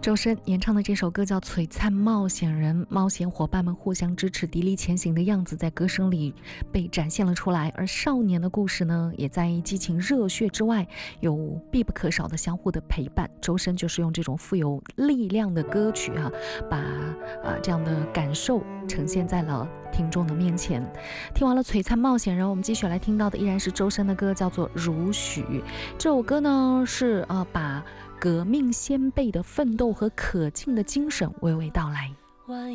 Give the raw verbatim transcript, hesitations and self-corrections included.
周深演唱的这首歌叫《璀璨冒险人》，冒险伙伴们互相支持、砥砺前行的样子在歌声里被展现了出来。而少年的故事呢，也在激情热血之外，有必不可少的相互的陪伴。周深就是用这种富有力量的歌曲啊，把啊这样的感受呈现在了听众的面前。听完了《璀璨冒险人》，我们继续来听到的依然是周深的歌，叫做《如许》。这首歌呢是呃把革命先辈的奋斗和可敬的精神娓娓道来。